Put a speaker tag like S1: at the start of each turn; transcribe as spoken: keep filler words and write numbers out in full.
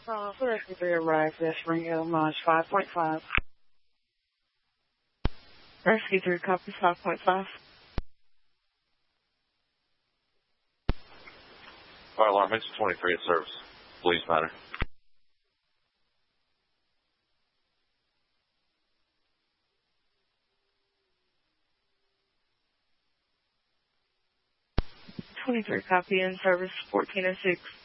S1: Uh, for Rescue three arrived at Spring Hill Lodge five point five. Rescue three copies five point five.
S2: Fire alarm engine twenty-three in service. Police matter.
S1: twenty-three copy in service fourteen oh six.